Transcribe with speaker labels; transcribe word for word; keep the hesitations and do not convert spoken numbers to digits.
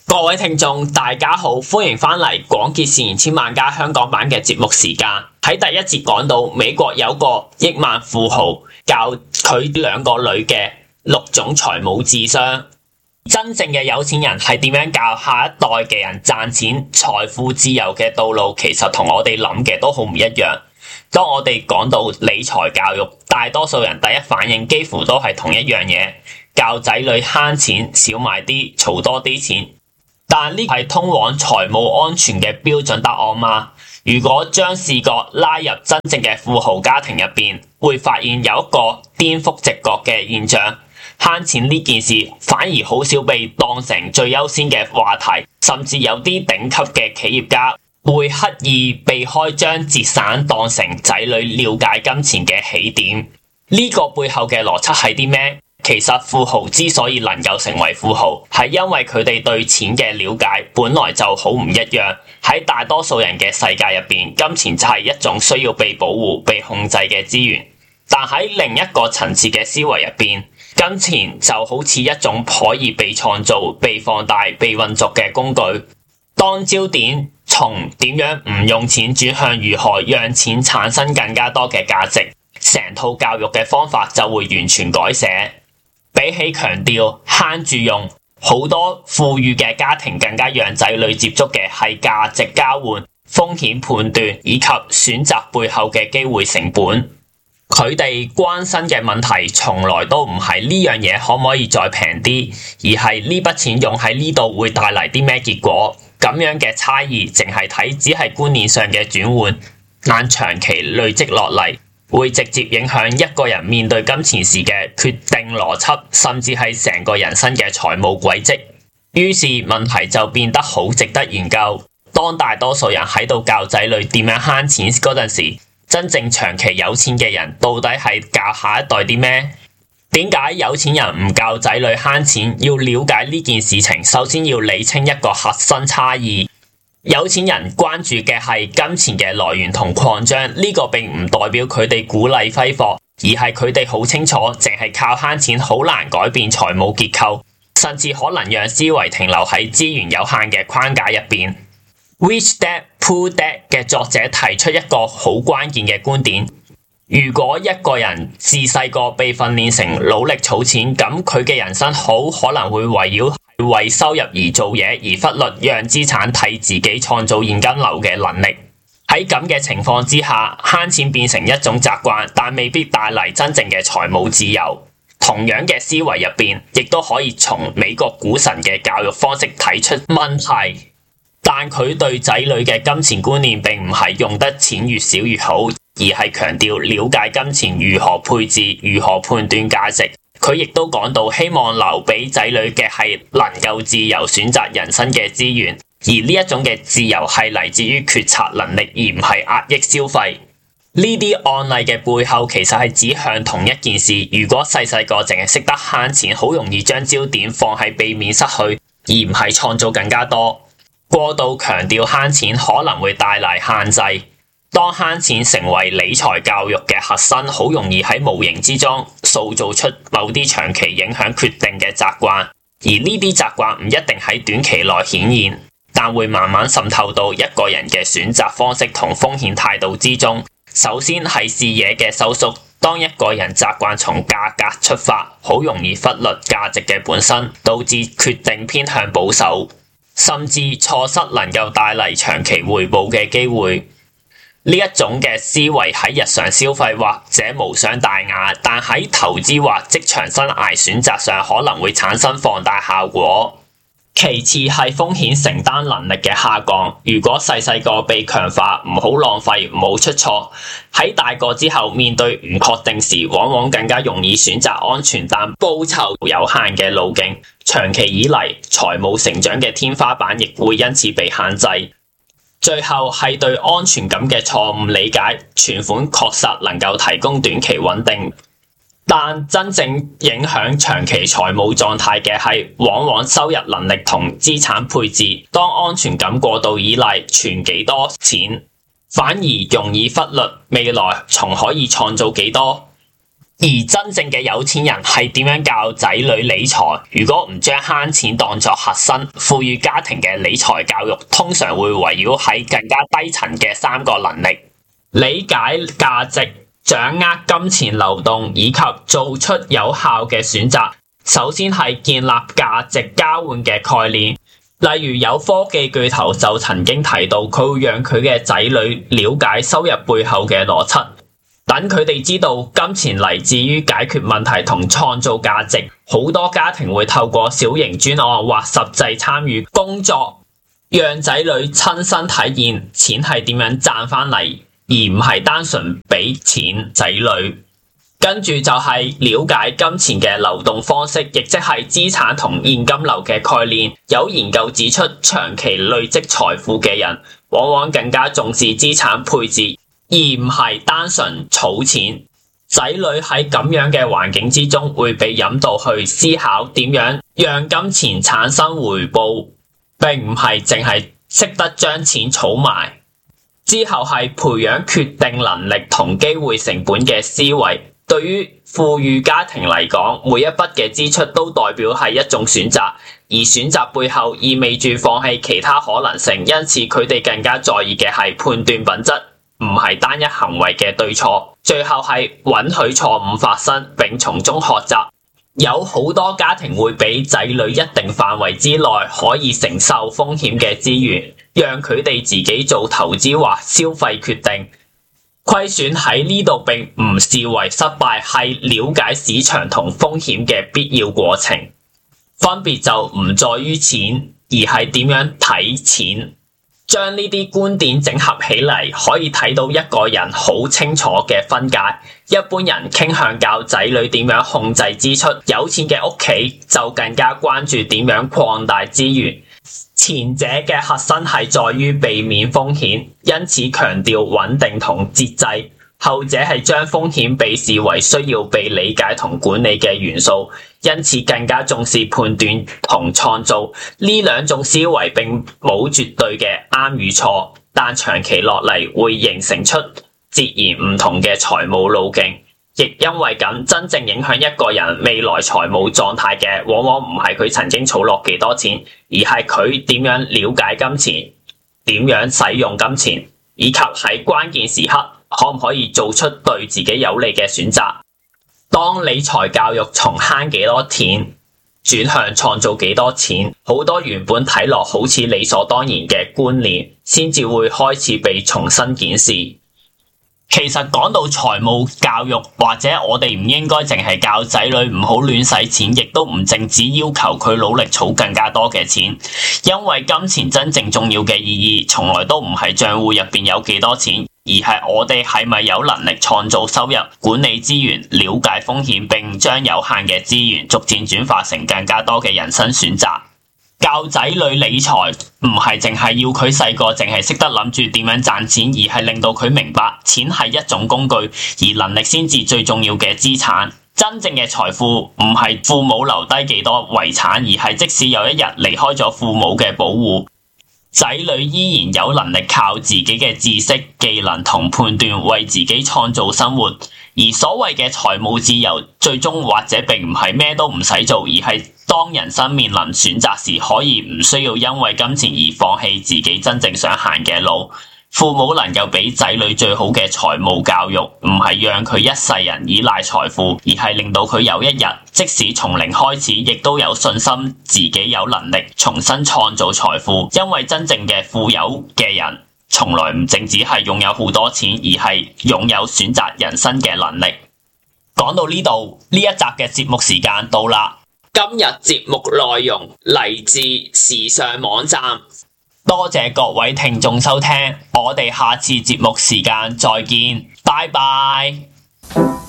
Speaker 1: 各位聽眾大家好，歡迎翻嚟廣結善言千萬家香港版嘅節目時間。喺第一節講到美國有個億萬富豪教佢兩個女嘅六種財務智商。真正嘅有錢人係點樣教下一代嘅人賺錢、財富自由嘅道路，其實同我哋諗嘅都好唔一樣。當我哋講到理財教育，大多數人第一反應幾乎都係同一樣嘢，教仔女慳錢，少買啲，儲多啲錢。但呢係通往財務安全嘅標準答案嗎？如果將視角拉入真正嘅富豪家庭入邊，會發現有一個顛覆直覺嘅現象，慳錢呢件事反而好少被當成最優先嘅話題，甚至有啲頂級嘅企業家會刻意避開將節省當成仔女了解金錢嘅起點。呢個背後嘅邏輯係啲咩？其實富豪之所以能夠成為富豪，係因為佢哋對錢嘅了解本來就好唔一樣。喺大多數人嘅世界入邊，金錢就係一種需要被保護、被控制嘅資源。但喺另一個層次嘅思維入邊，金錢就好似一種可以被創造、被放大、被運作嘅工具。當焦點從點樣唔用錢轉向如何讓錢產生更加多嘅價值，成套教育嘅方法就會完全改寫。比起強調慳住用，好多富裕嘅家庭更加讓仔女接觸嘅係價值交換、風險判斷以及選擇背後嘅機會成本。佢哋關心嘅問題從來都唔係呢樣嘢可唔可以再平啲，而係呢筆錢用喺呢度會帶嚟啲咩結果。咁樣嘅差異淨係睇只係觀念上嘅轉換，但長期累積落嚟，會直接影響一個人面對金錢時嘅決定邏輯，甚至係成個人生嘅財務軌跡。於是問題就變得好值得研究。當大多數人喺度教仔女點樣慳錢嗰陣時，真正長期有錢嘅人到底係教下一代啲咩？點解有錢人唔教仔女慳錢？要了解呢件事情，首先要理清一個核心差異。有錢人關注嘅係金錢嘅來源同擴張，呢個並唔代表佢哋鼓勵揮霍，而係佢哋好清楚，淨係靠慳錢好難改變財務結構，甚至可能讓思維停留喺資源有限嘅框架入邊。Rich Dad Poor Dad 嘅作者提出一個好關鍵嘅觀點：如果一個人自細個被訓練成努力儲錢，咁佢嘅人生好可能會圍繞為收入而做嘢，而忽略讓資產替自己創造現金流嘅能力。喺咁嘅情況之下，慳錢變成一種習慣，但未必帶嚟真正嘅財務自由。同樣嘅思維入邊，亦都可以從美國股神嘅教育方式睇出問題。但佢對仔女嘅金錢觀念並唔係用得錢越少越好，而係強調了解金錢如何配置、如何判斷價值。佢亦都講到，希望留俾仔女嘅係能夠自由選擇人生嘅資源，而呢一種嘅自由係嚟自於決策能力，而唔係壓抑消費。呢啲案例嘅背後其實係指向同一件事。如果細細個淨係識得慳錢，好容易將焦點放喺避免失去，而唔係創造更加多。過度強調慳錢可能會帶嚟限制。當慳錢成為理財教育嘅核心，好容易喺無形之中塑造出某啲長期影響決定嘅習慣，而呢啲習慣唔一定喺短期內顯現，但會慢慢滲透到一個人嘅選擇方式同風險態度之中。首先係視野嘅收縮，當一個人習慣從價格出發，好容易忽略價值嘅本身，導致決定偏向保守，甚至錯失能夠帶嚟長期回報嘅機會。呢一種嘅思維喺日常消費或者無傷大雅，但喺投資或職場生涯選擇上可能會產生放大效果。其次係風險承擔能力嘅下降。如果細細個被強化，唔好浪費，唔好出錯，喺大個之後面對唔確定時，往往更加容易選擇安全但報酬有限嘅路徑。長期以嚟，財務成長嘅天花板亦會因此被限制。最後係對安全感嘅錯誤理解，存款確實能夠提供短期穩定，但真正影響長期財務狀態嘅係往往收入能力同資產配置。當安全感過度依賴存幾多錢，反而容易忽略未來仲可以創造幾多。 而真正嘅有錢人係點樣教仔女理財？如果唔將慳錢當作核心，富裕家庭嘅理財教育通常會圍繞喺更加低層嘅三個能力：理解價值、掌握金錢流動以及做出有效嘅選擇。首先係建立價值交換嘅概念。例如有科技巨頭就曾經提到，佢會讓佢嘅仔女了解收入背後嘅邏輯，等佢哋知道金錢嚟自於解決問題同創造價值。好多家庭會透過小型專案或實際參與工作，讓仔女親身體驗錢係點樣賺返嚟，而唔係單純俾錢仔女。跟住就係了解金錢嘅流動方式，亦即係資產同現金流嘅概念。有研究指出，長期累積財富嘅人往往更加重視資產配置，而唔係單純儲錢。仔女喺咁樣嘅環境之中會被引導去思考點樣讓金錢產生回報，並唔係淨係識得將錢儲埋。之後係培養決定能力同機會成本嘅思維。對於富裕家庭嚟講，每一筆嘅支出都代表係一種選擇，而選擇背後意味住放棄其他可能性，因此佢哋更加在意嘅係判斷品質，唔係單一行為嘅對錯。最後係允許錯誤發生並從中學習。有好多家庭會俾仔女一定範圍之內可以承受風險嘅資源，讓佢哋自己做投資或消費決定。虧損喺呢度並唔視為失敗，係了解市場同風險嘅必要過程。分別就唔在於錢，而係點樣睇錢。將呢啲觀點整合起嚟，可以睇到一個人好清楚嘅分界。一般人傾向教仔女點樣控制支出，有錢嘅屋企就更加關注點樣擴大資源。前者嘅核心係在於避免風險，因此強調穩定同節制；後者係將風險被視為需要被理解同管理嘅元素，因此更加重視判斷同創造。呢兩種思維並冇絕對嘅啱與錯，但長期落嚟會形成出截然唔同嘅財務路徑。亦因為咁，真正影響一個人未來財務狀態嘅，往往唔係佢曾經儲落幾多錢，而係佢點樣了解金錢，點樣使用金錢，以及喺關鍵時刻可唔可以做出對自己有利嘅選擇。當理財教育從慳幾多錢轉向創造幾多錢，好多原本睇落好似理所當然嘅觀念，先至會開始被重新檢視。其實講到財務教育，或者我哋唔應該淨係教仔女唔好亂使錢，亦都唔淨止要求佢努力儲更加多嘅錢，因為金錢真正重要嘅意義，從來都唔係賬戶入邊有幾多錢，而係我哋係咪有能力創造收入、管理資源、了解風險，並將有限嘅資源逐漸轉化成更加多嘅人生選擇。教仔女理財唔係淨係要佢細個淨係識得諗住點樣賺錢，而係令到佢明白錢係一種工具，而能力先至最重要嘅資產。真正嘅財富唔係父母留低幾多遺產，而係即使有一日離開咗父母嘅保護，仔女依然有能力靠自己嘅知識、技能同判斷為自己創造生活。而所謂嘅財務自由，最終或者並唔係咩都唔使做，而係當人生面臨選擇時，可以唔需要因為金錢而放棄自己真正想行嘅路。父母能夠俾仔女最好嘅財務教育，唔係讓佢一世人依賴財富，而係令到佢有一日，即使從零開始，亦都有信心自己有能力重新創造財富。因為真正嘅富有嘅人，從來唔淨只係擁有好多錢，而係擁有選擇人生嘅能力。講到呢度，呢一集嘅節目時間到啦。今日節目內容嚟自時尚網站，多謝各位聽眾收聽，我哋下次節目時間再見，拜拜。